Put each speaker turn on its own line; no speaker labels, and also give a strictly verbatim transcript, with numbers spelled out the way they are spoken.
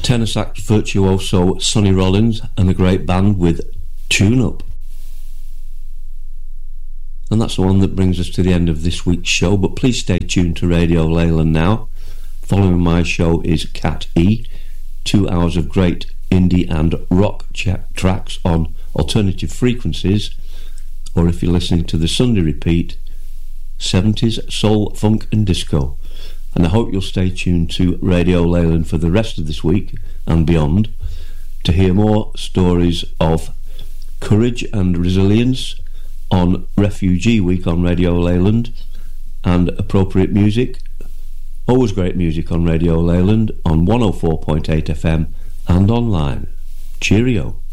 tenor sax virtuoso Sonny Rollins and a great band with Tune Up. And that's the one that brings us to the end of this week's show, but please stay tuned to Radio Leyland now. Following my show is Cat E, two hours of great indie and rock ch- tracks on alternative frequencies, or if you're listening to the Sunday repeat, seventies soul, funk and disco. And I hope you'll stay tuned to Radio Leyland for the rest of this week and beyond to hear more stories of courage and resilience on Refugee Week on Radio Leyland, and appropriate music, always great music on Radio Leyland on one oh four point eight F M and online. Cheerio.